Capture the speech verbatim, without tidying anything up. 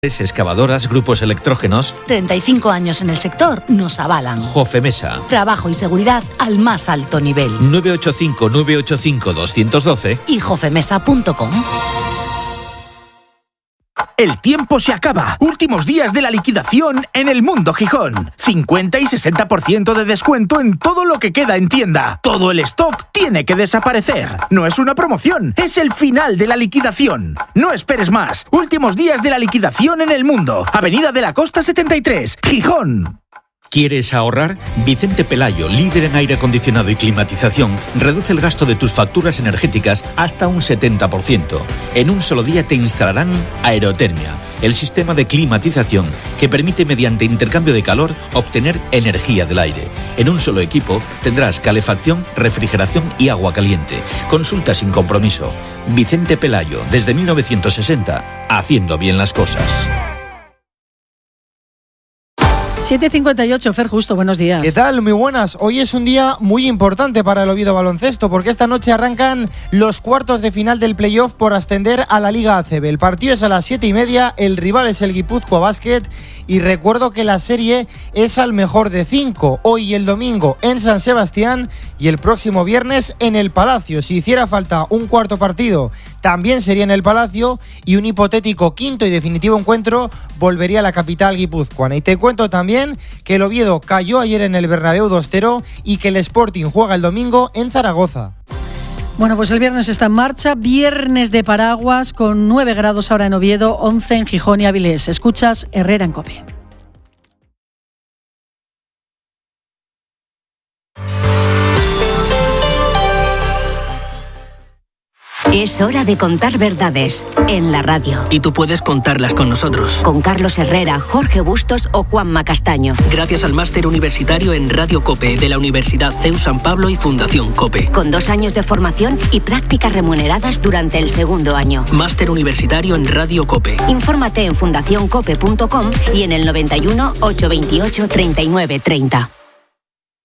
Excavadoras, grupos electrógenos. treinta y cinco años en el sector nos avalan. Jofemesa. Trabajo y seguridad al más alto nivel. nueve ocho cinco, nueve ocho cinco, dos uno dos y jofemesa punto com. El tiempo se acaba. Últimos días de la liquidación en El Mundo Gijón. cincuenta y sesenta por ciento de descuento en todo lo que queda en tienda. Todo el stock tiene que desaparecer. No es una promoción, es el final de la liquidación. No esperes más. Últimos días de la liquidación en El Mundo. Avenida de la Costa setenta y tres, Gijón. ¿Quieres ahorrar? Vicente Pelayo, líder en aire acondicionado y climatización, reduce el gasto de tus facturas energéticas hasta un setenta por ciento. En un solo día te instalarán Aerotermia, el sistema de climatización que permite mediante intercambio de calor obtener energía del aire. En un solo equipo tendrás calefacción, refrigeración y agua caliente. Consulta sin compromiso. Vicente Pelayo, desde mil novecientos sesenta, haciendo bien las cosas. siete cincuenta y ocho, Fer Justo, buenos días. ¿Qué tal? Muy buenas. Hoy es un día muy importante para el Oviedo Baloncesto porque esta noche arrancan los cuartos de final del playoff por ascender a la Liga A C B. El partido es a las siete y media, el rival es el Guipúzcoa Basket y recuerdo que la serie es al mejor de cinco. Hoy y el domingo en San Sebastián y el próximo viernes en el Palacio. Si hiciera falta un cuarto partido, también sería en el Palacio y un hipotético quinto y definitivo encuentro volvería a la capital guipuzcoana. Y te cuento también que el Oviedo cayó ayer en el Bernabéu dos cero y que el Sporting juega el domingo en Zaragoza. Bueno, pues el viernes está en marcha, viernes de paraguas con nueve grados ahora en Oviedo, once en Gijón y Avilés. Escuchas Herrera en COPE. Es hora de contar verdades en la radio. Y tú puedes contarlas con nosotros. Con Carlos Herrera, Jorge Bustos o Juanma Castaño. Gracias al máster universitario en Radio COPE de la Universidad C E U San Pablo y Fundación COPE. Con dos años de formación y prácticas remuneradas durante el segundo año. Máster universitario en Radio COPE. Infórmate en fundación cope punto com y en el noventa y uno, ochocientos veintiocho, treinta y nueve treinta.